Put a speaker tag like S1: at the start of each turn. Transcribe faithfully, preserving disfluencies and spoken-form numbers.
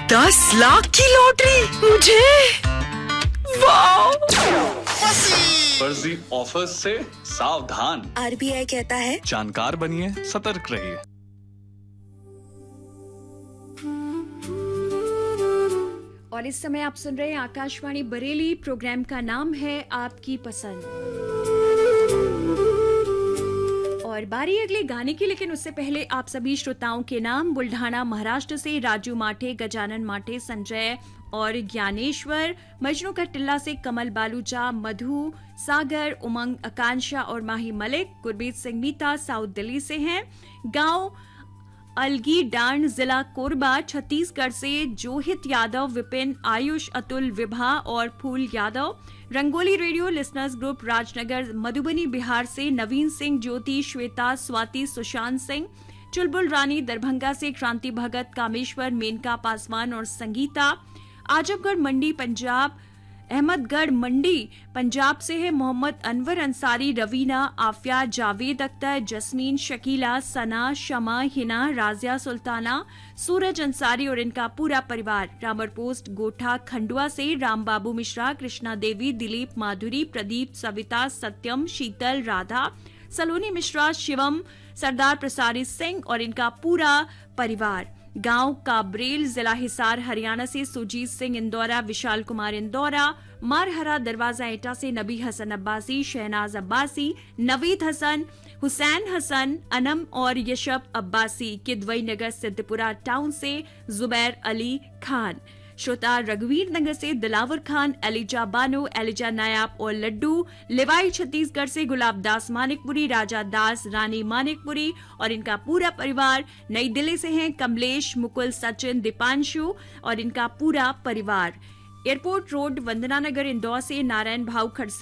S1: दस लाख की लॉटरी मुझे, वाह!
S2: फर्जी ऑफर्स से सावधान।
S1: आरबीआई कहता है
S2: जानकार बनिए, सतर्क रहिए।
S3: और इस समय आप सुन रहे हैं आकाशवाणी बरेली। प्रोग्राम का नाम है आपकी पसंद और बारी अगले गाने की। लेकिन उससे पहले आप सभी श्रोताओं के नाम बुल्ढाना महाराष्ट्र से राजू माठे, गजानन माठे, संजय और ज्ञानेश्वर, मजनू का टिल्ला से कमल बालूचा, मधु, सागर, उमंग, आकांक्षा और माही मलिक, गुरबीत सिंह मीता साउथ दिल्ली से हैं। गांव अलगी डांड, जिला कोरबा छत्तीसगढ़ से जोहित यादव, विपिन, आयुष, अतुल, विभा और फूल Yadav. Rangoli radio listeners group Rajnagar Madhubani Bihar से नवीन सिंह, ज्योति, श्वेता, स्वाति, सुशांत सिंह। चुलबुल रानी दरभंगा से क्रांति भगत, कामेश्वर, मेनका पासवान और संगीता। आजमगढ़ मंडी पंजाब, अहमदगढ़ मंडी पंजाब से है मोहम्मद अनवर अंसारी, रवीना, आफिया, जावेद अख्तर, जस्मीन, शकीला, सना, शमा, हिना, राजिया सुल्ताना, सूरज अंसारी और इनका पूरा परिवार। रामर पोस्ट गोठा खंडुआ से राम बाबू मिश्रा, कृष्णा देवी, दिलीप, माधुरी, प्रदीप, सविता, सत्यम, शीतल, राधा, सलोनी मिश्रा, शिवम, सरदार प्रसारी सिंह और इनका पूरा परिवार। गांव काबरेल, जिला हिसार, हरियाणा से सुजीत सिंह इंदौरा, विशाल कुमार इंदौरा। मारहरा दरवाजा एटा से नबी हसन अब्बासी, शहनाज अब्बासी, नवीद हसन, हुसैन हसन, अनम और यशब अब्बासी। किदवई नगर सिद्धपुरा टाउन से जुबैर अली खान। श्रोता रघुवीर नगर से दिलावर खान, एलिजा बानो, एलिजा नायाब और लड्डू। लिवाई छत्तीसगढ़ से गुलाब दास मानिकपुरी, राजा दास, रानी मानिकपुरी और इनका पूरा परिवार। नई दिल्ली से हैं कमलेश, मुकुल, सचिन, दीपांशु और इनका पूरा परिवार। एयरपोर्ट रोड, वंदना नगर इंदौर से नारायण भाव खड़से